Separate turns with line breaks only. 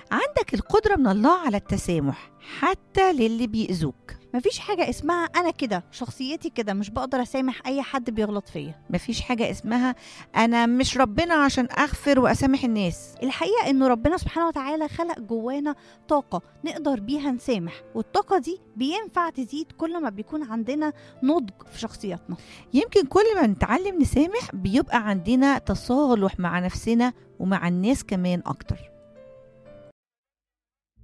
عندك القدرة من الله على التسامح حتى للي بيأذوك.
مفيش حاجة اسمها أنا كده شخصيتي كده مش بقدر أسامح أي حد بيغلط فيا.
مفيش حاجة اسمها أنا مش ربنا عشان أغفر وأسامح الناس.
الحقيقة إنه ربنا سبحانه وتعالى خلق جوانا طاقة نقدر بيها نسامح، والطاقة دي بينفع تزيد كل ما بيكون عندنا نضج في شخصياتنا.
يمكن كل ما نتعلم نسامح بيبقى عندنا تصالح مع نفسنا ومع الناس كمان أكتر.